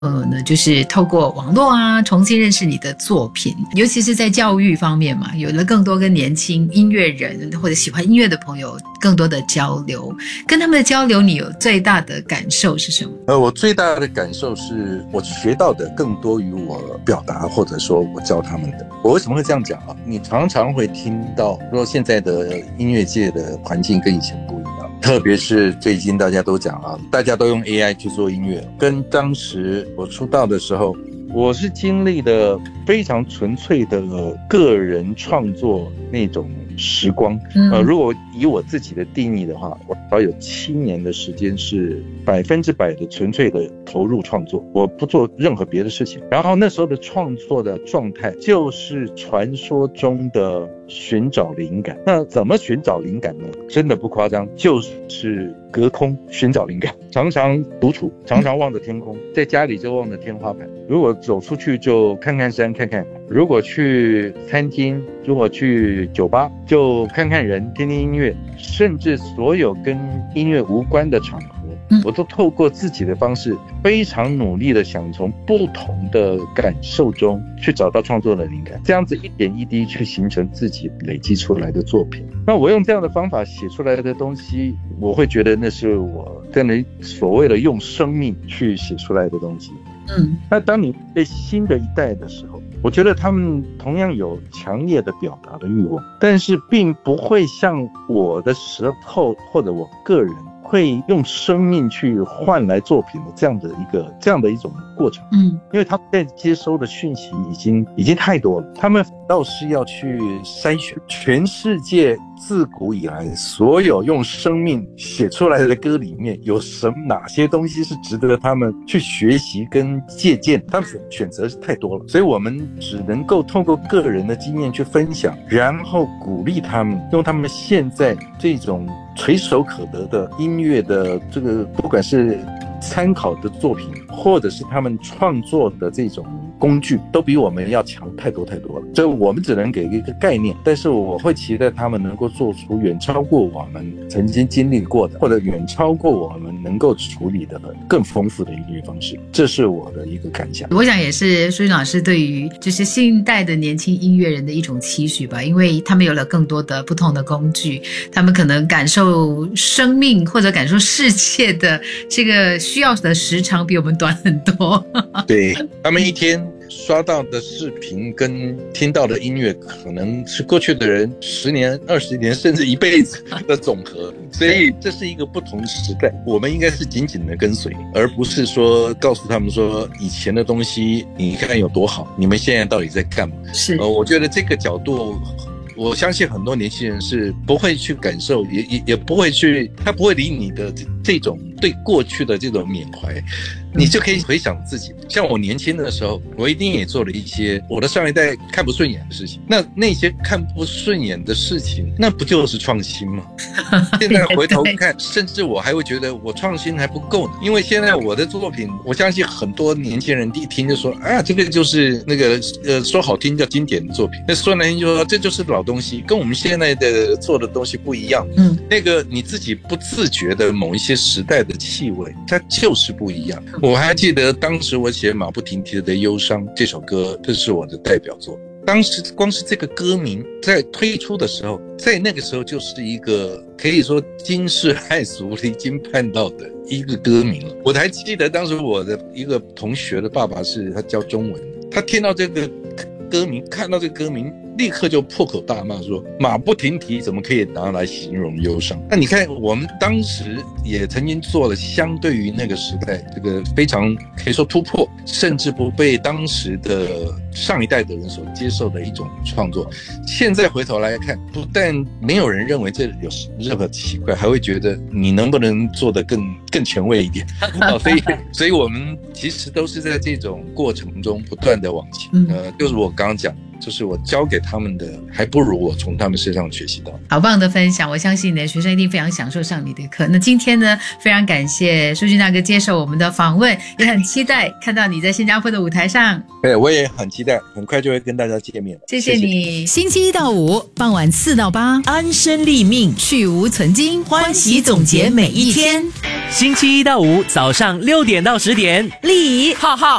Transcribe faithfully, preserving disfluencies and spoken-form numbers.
呃呢，就是透过网络啊，重新认识你的作品，尤其是在教育方面嘛，有了更多跟年轻音乐人或者喜欢音乐的朋友更多的交流，跟他们的交流，你有最大的感受是什么？ 呃，我最大的感受是我学到的更多于我表达，或者说我教他们的。我为什么会这样讲啊？你常常会听到说现在的音乐界的环境跟以前不一样。特别是最近大家都讲啊，大家都用 A I 去做音乐，跟当时我出道的时候，我是经历的非常纯粹的个人创作那种时光。呃，如果以我自己的定义的话，我少有七年的时间是百分之百的纯粹的投入创作，我不做任何别的事情。然后那时候的创作的状态就是传说中的寻找灵感。那怎么寻找灵感呢？真的不夸张，就是隔空寻找灵感。常常独处，常常望着天空，在家里就望着天花板。如果走出去就看看山，看看海。如果去餐厅，如果去酒吧，就看看人，听听音乐，甚至所有跟音乐无关的场合，我都透过自己的方式，非常努力的想从不同的感受中去找到创作的灵感，这样子一点一滴去形成自己累积出来的作品。那我用这样的方法写出来的东西，我会觉得那是我真的所谓的用生命去写出来的东西。嗯，那当你对新的一代的时候，我觉得他们同样有强烈的表达的欲望，但是并不会像我的时候或者我个人会用生命去换来作品的这样的一个这样的一种过程。嗯，因为他们在接收的讯息已经已经太多了，他们倒是要去筛选全世界自古以来所有用生命写出来的歌里面有什么哪些东西是值得他们去学习跟借鉴，他们选择是太多了，所以我们只能够透过个人的经验去分享，然后鼓励他们用他们现在这种垂手可得的音乐的这个，不管是参考的作品或者是他们创作的这种工具，都比我们要强太多太多了。所以我们只能给一个概念，但是我会期待他们能够做出远超过我们曾经经历过的，或者远超过我们能够处理的更丰富的音乐方式。这是我的一个感想。 我想也是舒云老师对于就是新一代的年轻音乐人的一种期许吧，因为他们有了更多的不同的工具，他们可能感受生命或者感受世界的这个需要的时长比我们短很多。 对，他们一天刷到的视频跟听到的音乐可能是过去的人十年、二十年甚至一辈子的总和，所以这是一个不同时代。我们应该是紧紧的跟随，而不是说告诉他们说以前的东西你看有多好，你们现在到底在干嘛？是，呃，我觉得这个角度，我相信很多年轻人是不会去感受，也也也不会去，他不会理你的这种对过去的这种缅怀。你就可以回想自己，像我年轻的时候，我一定也做了一些我的上一代看不顺眼的事情。那那些看不顺眼的事情，那不就是创新吗？现在回头看，甚至我还会觉得我创新还不够呢。因为现在我的作品，我相信很多年轻人一听就说啊，这个就是那个呃说好听叫经典的作品，那说难听就说这就是老东西，跟我们现在的做的东西不一样。嗯，那个你自己不自觉的某一些时代的气味，它就是不一样。我还记得当时我写马不停蹄的忧伤这首歌，这是我的代表作。当时光是这个歌名在推出的时候，在那个时候就是一个可以说惊世骇俗离经叛道的一个歌名了。我还记得当时我的一个同学的爸爸是他教中文，他听到这个歌名，看到这个歌名，立刻就破口大骂说马不停蹄怎么可以拿来形容忧伤。那你看我们当时也曾经做了相对于那个时代这个非常可以说突破，甚至不被当时的上一代的人所接受的一种创作。现在回头来看，不但没有人认为这有任何奇怪，还会觉得你能不能做得更更前卫一点。所以所以我们其实都是在这种过程中不断的往前。呃，就是我刚刚讲就是我教给他们的还不如我从他们身上学习到。 好棒的分享，我相信你的学生一定非常享受上你的课。那今天呢，非常感谢舒君大哥接受我们的访问，也很期待看到你在新加坡的舞台上。 对，我也很期待，很快就会跟大家见面了。 谢谢你。 星期一到五傍晚四到八，安身立命，去无存精，欢喜总结每一天。 星期一到五早上六点到十点， 丽、 浩浩